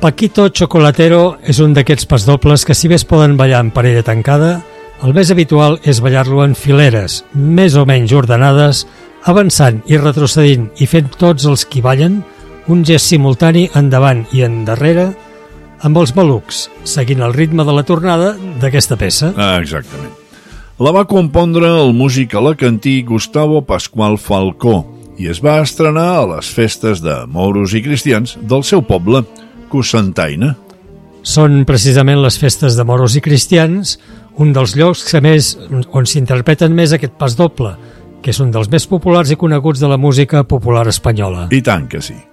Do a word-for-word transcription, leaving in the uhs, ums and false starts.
Paquito Chocolatero és un d'aquests pasdobles que, si bé es poden ballar en parella tancada, el més habitual és ballar-lo en fileres, més o menys ordenades, avançant i retrocedint i fent tots els qui ballen un gest simultani endavant i endarrere amb els malucs, seguint el ritme de la tornada d'aquesta peça. Ah, exactament. La va compondre el músic alacantí Gustavo Pascual Falcó i es va estrenar a les festes de moros i cristians del seu poble, Cocentaina. Són precisament les festes de moros i cristians un dels llocs que més, on s'interpreten més aquest pas doble, que és un dels més populars i coneguts de la música popular espanyola. I tant que sí.